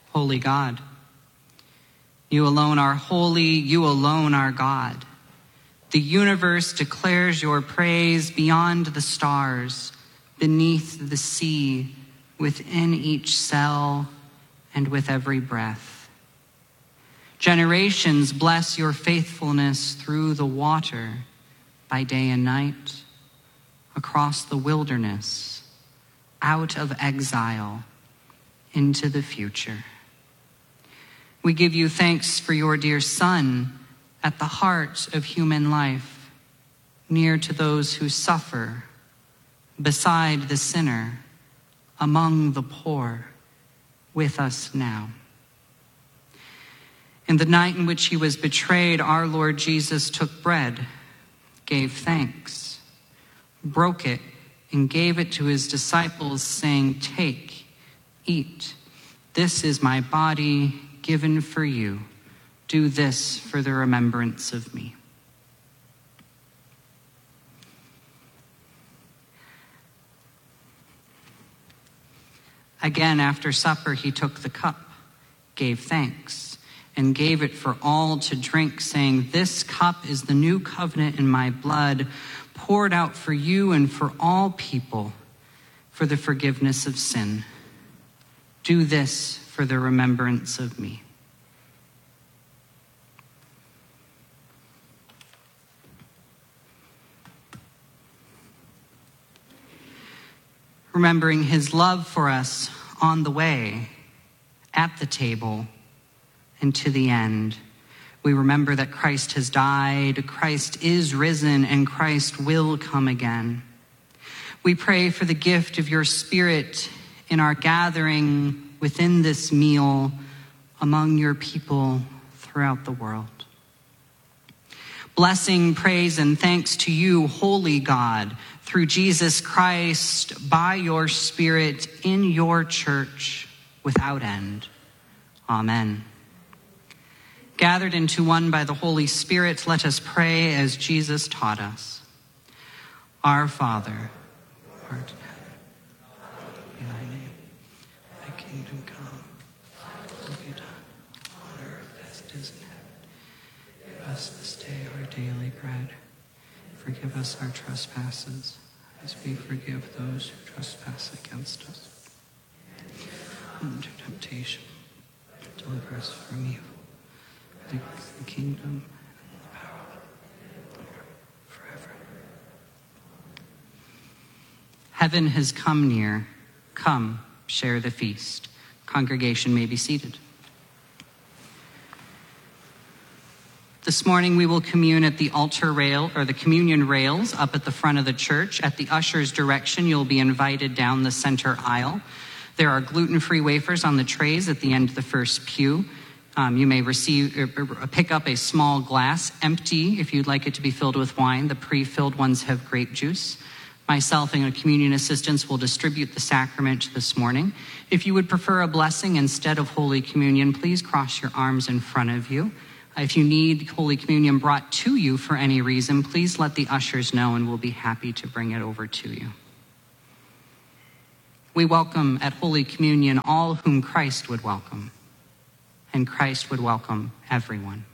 Holy God. You alone are holy, you alone are God. The universe declares your praise beyond the stars, beneath the sea, within each cell, and with every breath. Generations bless your faithfulness through the water, by day and night, across the wilderness, out of exile, into the future. We give you thanks for your dear Son at the heart of human life, near to those who suffer, beside the sinner, among the poor, with us now. In the night in which he was betrayed, our Lord Jesus took bread, gave thanks, broke it, and gave it to his disciples, saying, "Take, eat. This is my body given for you. Do this for the remembrance of me." Again, after supper, he took the cup, gave thanks, and gave it for all to drink, saying, "This cup is the new covenant in my blood, poured out for you and for all people for the forgiveness of sin. Do this for the remembrance of me." Remembering his love for us on the way, at the table, and to the end, we remember that Christ has died, Christ is risen, and Christ will come again. We pray for the gift of your Spirit in our gathering within this meal among your people throughout the world. Blessing, praise, and thanks to you, holy God, through Jesus Christ, by your Spirit, in your church, without end. Amen. Gathered into one by the Holy Spirit, let us pray as Jesus taught us. Our Father, who art in heaven, hallowed be thy name. Thy kingdom come, thy will be done, on earth as it is in heaven. Give us this day our daily bread. Forgive us our trespasses, as we forgive those who trespass against us. And into temptation, deliver us from evil. For thine is the kingdom and the power forever. Heaven has come near. Come, share the feast. Congregation may be seated. This morning we will commune at the altar rail, or the communion rails, up at the front of the church. At the usher's direction, you'll be invited down the center aisle. There are gluten-free wafers on the trays at the end of the first pew. You may pick up a small glass, empty, if you'd like it to be filled with wine. The pre-filled ones have grape juice. Myself and a communion assistants will distribute the sacrament this morning. If you would prefer a blessing instead of Holy Communion, please cross your arms in front of you. If you need Holy Communion brought to you for any reason, please let the ushers know and we'll be happy to bring it over to you. We welcome at Holy Communion all whom Christ would welcome, and Christ would welcome everyone.